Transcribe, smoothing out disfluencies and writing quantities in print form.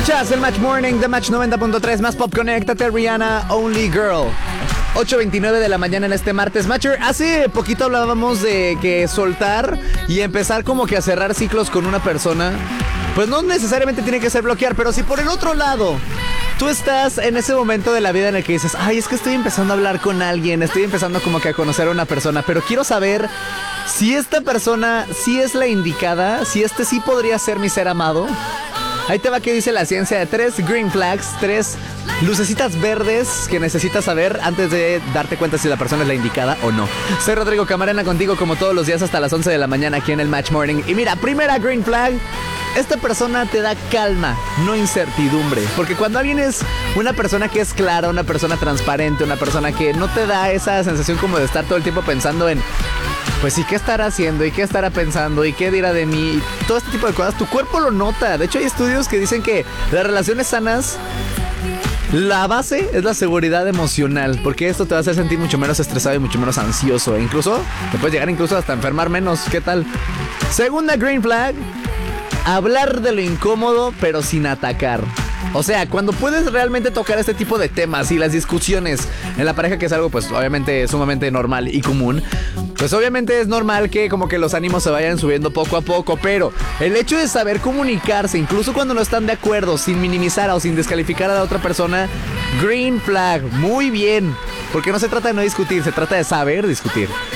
Escuchas el Match Morning de Match 90.3, más pop, conéctate, Rihanna, Only Girl. 8:29 de la mañana en este martes. Matcher, hace poquito hablábamos de que soltar y empezar como que a cerrar ciclos con una persona, pues no necesariamente tiene que ser bloquear, pero si por el otro lado tú estás en ese momento de la vida en el que dices, ay, es que estoy empezando a hablar con alguien, estoy empezando como que a conocer a una persona, pero quiero saber si esta persona sí es la indicada, si este sí podría ser mi ser amado. Ahí te va que dice la ciencia de 3 green flags, 3 lucecitas verdes que necesitas saber antes de darte cuenta si la persona es la indicada o no. Soy Rodrigo Camarena contigo como todos los días hasta las 11 de la mañana aquí en el Match Morning. Y mira, primera green flag, esta persona te da calma, no incertidumbre. Porque cuando alguien es una persona que es clara, una persona transparente, una persona que no te da esa sensación como de estar todo el tiempo pensando en, pues, ¿y qué estará haciendo? ¿Y qué estará pensando? ¿Y qué dirá de mí? Y todo este tipo de cosas, tu cuerpo lo nota. De hecho, hay estudios que dicen que las relaciones sanas, la base es la seguridad emocional, porque esto te va a hacer sentir mucho menos estresado y mucho menos ansioso. E incluso, te puedes llegar incluso hasta enfermar menos. ¿Qué tal? Segunda green flag, hablar de lo incómodo, pero sin atacar. O sea, cuando puedes realmente tocar este tipo de temas y las discusiones en la pareja, que es algo pues obviamente sumamente normal y común, pues obviamente es normal que como que los ánimos se vayan subiendo poco a poco, pero el hecho de saber comunicarse, incluso cuando no están de acuerdo, sin minimizar o sin descalificar a la otra persona, green flag, muy bien, porque no se trata de no discutir, se trata de saber discutir.